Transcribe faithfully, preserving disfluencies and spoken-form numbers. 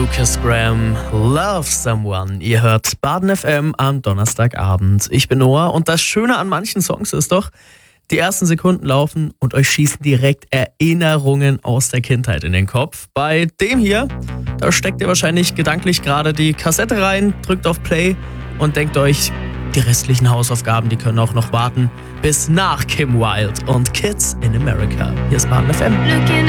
Lucas Graham, Love Someone. Ihr hört Baden F M am Donnerstagabend. Ich bin Noah und das Schöne an manchen Songs ist doch, die ersten Sekunden laufen und euch schießen direkt Erinnerungen aus der Kindheit in den Kopf. Bei dem hier, da steckt ihr wahrscheinlich gedanklich gerade die Kassette rein, drückt auf Play und denkt euch, die restlichen Hausaufgaben, die können auch noch warten bis nach Kim Wilde und Kids in America. Hier ist Baden F M. Looking